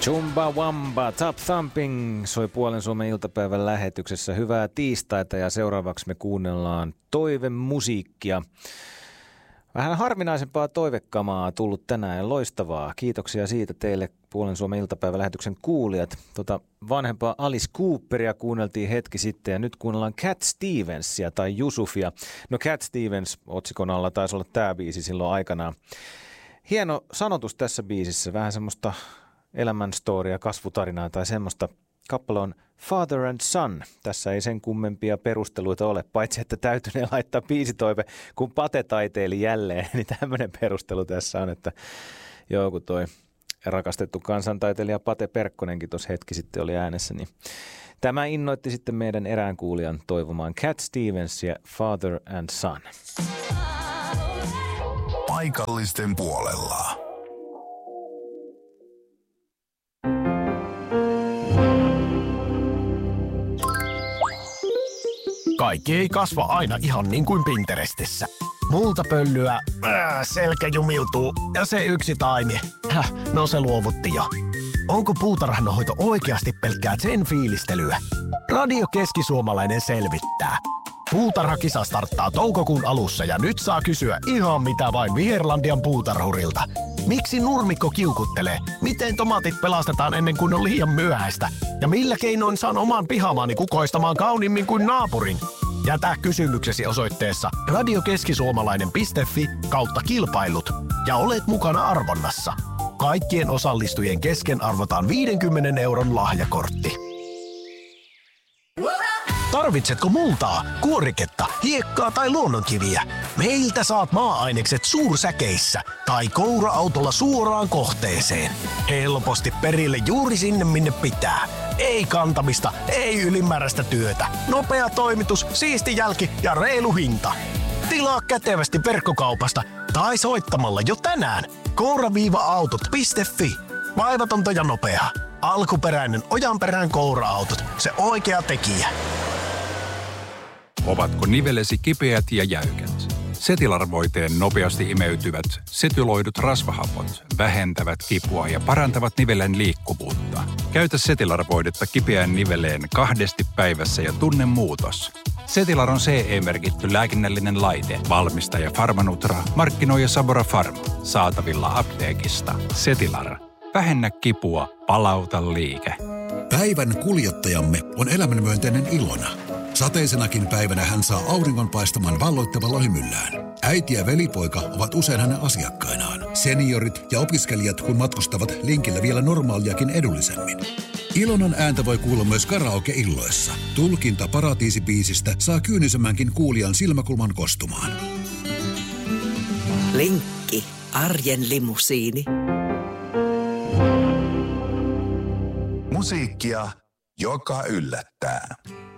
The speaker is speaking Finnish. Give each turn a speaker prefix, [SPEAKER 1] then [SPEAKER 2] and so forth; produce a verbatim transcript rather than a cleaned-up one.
[SPEAKER 1] Chumba Wamba, Top Thumping soi Puolen Suomen iltapäivän lähetyksessä. Hyvää tiistaita ja seuraavaksi me kuunnellaan toivemusiikkia. Vähän harvinaisempaa toivekamaa tullut tänään, loistavaa. Kiitoksia siitä teille Puolen Suomen iltapäivän lähetyksen kuulijat. Tota vanhempaa Alice Cooperia kuunneltiin hetki sitten ja nyt kuunnellaan Cat Stevensia tai Yusufia. No Cat Stevens otsikon alla taisi olla tämä biisi silloin aikanaan. Hieno sanotus tässä biisissä, vähän semmoista elämänstoria, kasvutarinaa tai semmoista. Kappale on Father and Son. Tässä ei sen kummempia perusteluita ole, paitsi että täytynee laittaa biisitoive, kun Pate taiteili jälleen. Niin tämmöinen perustelu tässä on, että joo, kun toi rakastettu kansantaiteilija Pate Perkkonenkin tuossa hetki sitten oli äänessä, niin tämä innoitti sitten meidän erään kuulijan toivomaan Cat Stevensia Father and Son.
[SPEAKER 2] Paikallisten puolella.
[SPEAKER 3] Kaikki ei kasva aina ihan niin kuin Pinterestissä. Multapölyä, äh, selkä jumiutuu ja se yksi taimi. Häh, no se luovutti jo. Onko puutarhanhoito oikeasti pelkkää sen fiilistelyä? Radio Keski-Suomalainen selvittää. Puutarhakisa starttaa toukokuun alussa ja nyt saa kysyä ihan mitä vain Viherlandian puutarhurilta. Miksi nurmikko kiukuttelee? Miten tomaatit pelastetaan ennen kuin on liian myöhäistä? Ja millä keinoin saan oman pihamaani kukoistamaan kauniimmin kuin naapurin? Jätä kysymyksesi osoitteessa radiokeskisuomalainen piste fi kautta kilpailut ja olet mukana arvonnassa. Kaikkien osallistujien kesken arvotaan viidenkymmenen euron lahjakortti. Tarvitsetko multaa, kuoriketta, hiekkaa tai luonnonkiviä? Meiltä saat maa-ainekset suursäkeissä tai koura-autolla suoraan kohteeseen. Helposti perille juuri sinne, minne pitää. Ei kantamista, ei ylimääräistä työtä. Nopea toimitus, siisti jälki ja reilu hinta. Tilaa kätevästi verkkokaupasta tai soittamalla jo tänään. koura-autot piste fi. Vaivatonta ja nopeaa. Alkuperäinen Ojanperän koura-autot. Se oikea tekijä.
[SPEAKER 4] Ovatko nivelesi kipeät ja jäykät? Setilar-voiteen nopeasti imeytyvät setyloidut rasvahapot vähentävät kipua ja parantavat nivelen liikkuvuutta. Käytä Setilar-voidetta kipeään niveleen kahdesti päivässä ja tunne muutos. Setilar on C E-merkitty lääkinnällinen laite. Valmistaja Pharmanutra, markkinoija Sabora Pharma. Saatavilla apteekista. Setilar. Vähennä kipua, palauta liike.
[SPEAKER 2] Päivän kuljettajamme on elämänmyönteinen Ilona. Sateisenakin päivänä hän saa auringon paistamaan valloittava lohimyllään. Äiti ja velipoika ovat usein hänen asiakkainaan. Seniorit ja opiskelijat kun matkustavat linkillä vielä normaaliakin edullisemmin. Ilonan ääntä voi kuulla myös karaoke-illoissa. Tulkinta Paratiisi-biisistä saa kyynisemmänkin kuulijan silmäkulman kostumaan.
[SPEAKER 5] Linkki, arjen limusiini.
[SPEAKER 2] Musiikkia, joka yllättää.